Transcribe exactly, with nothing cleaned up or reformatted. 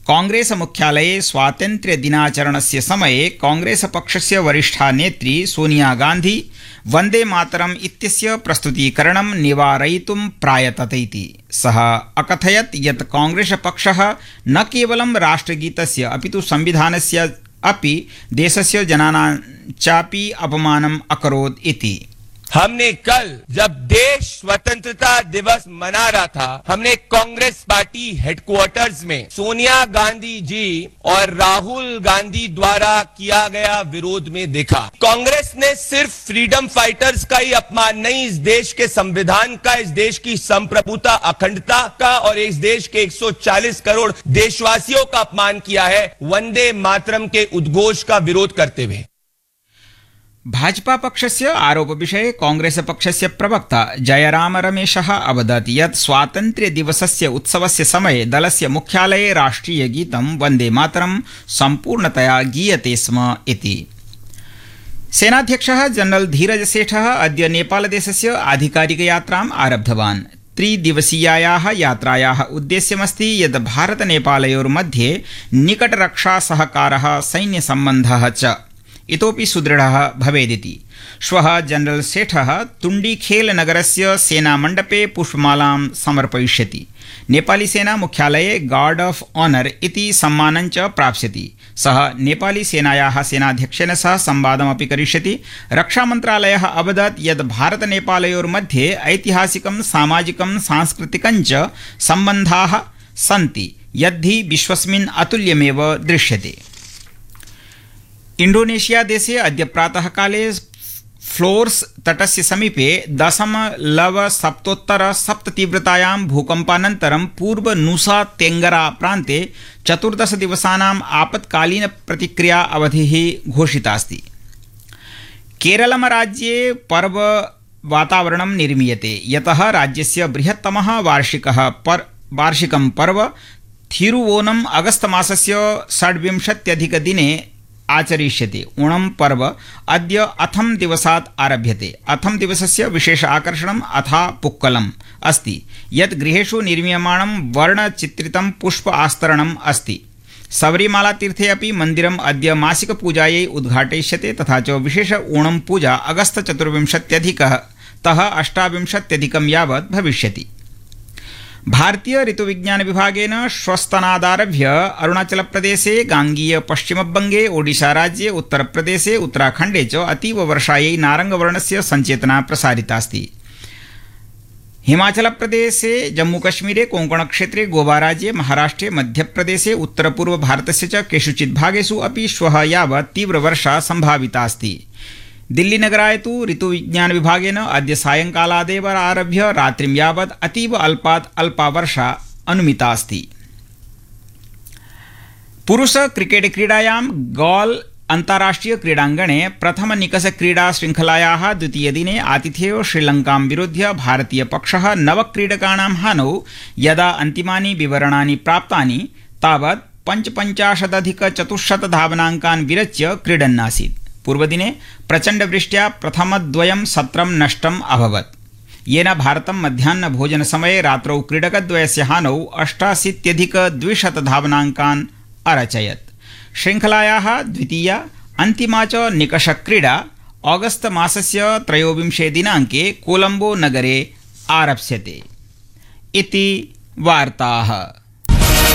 कांग्रेस मुख्यालये स्वातन्त्र्य दिनाचरणस्य समये कांग्रेस पक्षस्य वरिष्ठा नेत्री सोनिया गांधी वन्दे मातरम् इत्यस्य प्रस्तुतीकरणं निवारयितुं प्रायतते इति सः अकथयत् यत् कांग्रेस पक्षः न केवलं राष्ट्रगीतस्य अपितु संविधानस्य अपि देशस्य जनानां चापि अपमानम् अकरोत् इति। हमने कल जब देश स्वतंत्रता दिवस मना रहा था, हमने कांग्रेस पार्टी हेडक्वार्टर्स में सोनिया गांधी जी और राहुल गांधी द्वारा किया गया विरोध में देखा। कांग्रेस ने सिर्फ फ्रीडम फाइटर्स का ही अपमान नहीं, इस देश के संविधान का, इस देश की संप्रभुता अखंडता का और इस देश के एक सौ चालीस करोड़ देशवासियों का अपमान किया है वंदे मातरम के उद्घोष का विरोध करते हुए। भाजपा पक्षस्य आरोप विषये कांग्रेस पक्षस्य प्रवक्ता जयराम रमेशः अवदत् यत् स्वातन्त्र्य दिवसस्य उत्सवस्य समये दलस्य मुख्यालये राष्ट्रिय गीतं वन्दे मातरं सम्पूर्णतया गीयते स्म इति। सेनाध्यक्षः जनरल धीरज सेठः अद्य नेपालदेशस्य आधिकारिकयात्राम् आरब्धवान्। त्रिदिवसीयायाः यात्रायाः उद्देश्यमस्ति यत् भारत नेपालयोर्मध्ये निकटरक्षा सहकारः सैन्यसम्बन्धः च इतोपि सुदृढः भवेदिति। श्वः जनरल सेठः तुण्डीखेल नगरस्य सेनामण्डपे पुष्पमालां समर्पयिष्यति। नेपाली सेना मुख्यालये गार्ड ऑफ ऑनर इति सम्मानं च प्राप्स्यति। सः नेपाली सेनायाः सेनाध्यक्षेण सह संवादमपि करिष्यति। रक्षामन्त्रालयः अवदत् यत् भारत नेपालयोर्मध्ये ऐतिहासिकं सामाजिकं सांस्कृतिकं च सम्बन्धाः सन्ति यद्धि विश्वस्मिन् अतुल्यमेव दृश्यते। इंडोनेशिया देशे अद्य प्रातः काले फ्लोर्स तटस्य समीपे दशमलव सप्तोत्तर सप्त तीव्रतायां भूकम्पानन्तरं पूर्व नुसा तेंगरा प्रान्ते चतुर्दश दिवसानाम् आपत्कालीन प्रतिक्रिया अवधिः घोषिता अस्ति। केरलम राज्ये पर्व वातावरणं निर्मीयते यतः राज्यस्य बृहत्तमः वार्षिकः पर वार्षिकं पर्व थिरुवोनम अगस्त मासस्य षड्विंशत्यधिकदिने आचरिष्यते। ओणम पर्व अद्य अथम दिवसात् आरभ्यते। अथम दिवसस्य विशेष आकर्षणम् अथा पुक्कलम् अस्ति यत् गृहेषु निर्मीयमाणं वर्णचित्रितं पुष्प आस्तरणम् अस्ति। सबरीमाला तीर्थे अपि मन्दिरम् अद्य मासिक पूजायै उद्घाटयिष्यते तथा च विशेष ओणम पूजा अगस्त चतुर्विंशत्यधिकः तः अष्टाविंशत्यधिकं यावत् भविष्यति। भारतीय ऋतुविज्ञान विभागेन श्वस्तनादारभ्य अरुणाचल प्रदेशे, गांगीय पश्चिमबंगे, ओडिशा राज्ये, उत्तर प्रदेशे, उत्तराखण्डे च अतीव वर्षायै नारंगवर्णस्य संचेतना प्रसारिता अस्ति। हिमाचल प्रदेशे, जम्मू कश्मीरे, कोंकण क्षेत्रे, गोवा राज्ये, महाराष्ट्रे, मध्यप्रदेशे, उत्तर पूर्व भारतस्य च केषुचित् भागेषु अपि श्वः यावत् तीव्रवर्षा संभाविता अस्ति। दिल्ली नगराय तु ऋतुविज्ञान विभागेन अद्य सायंकालादेव आरभ्य रात्रिं यावत् अतीव अल्पात् अल्पा वर्षा अनुमिता अस्ति। पुरुष क्रिकेट क्रीडायां गॉल अन्ताराष्ट्रिय क्रीडाङ्गणे प्रथम निकष क्रीडा श्रृंखलायाः द्वितीय दिने आतिथेयो श्रीलंकां विरुध्य भारतीय पक्षः नव क्रीडकाणां हानौ यदा अन्तिमानि विवरणानि प्राप्तानि तावत् पञ्चपञ्चाशदधिक चतुश्शत धावनाङ्कान् विरच्य क्रीडन्नासीत्। पूर्वदिने प्रचण्डवृष्ट्या प्रथमद्वयं सत्रं नष्टम् अभवत् येन भारतं मध्याह्नभोजनसमये रात्रौ क्रीडकद्वयस्य हानौ अष्टाशीत्यधिकद्विशत धावनाङ्कान् अरचयत्। श्रृङ्खलायाः द्वितीया अन्तिमा च निकषक्रीडा ऑगस्ट मासस्य त्रयोविंशे दिनाङ्के कोलंबो नगरे आरप्स्यते इति वार्ताः।